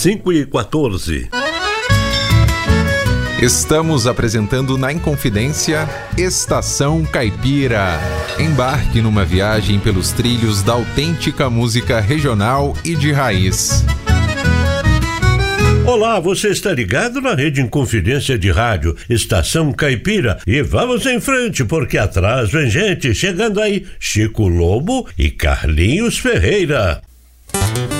5h14. Estamos apresentando na Inconfidência Estação Caipira. Embarque numa viagem pelos trilhos da autêntica música regional e de raiz. Olá, você está ligado na Rede Inconfidência de Rádio, Estação Caipira, e vamos em frente porque atrás vem gente, chegando aí Chico Lobo e Carlinhos Ferreira.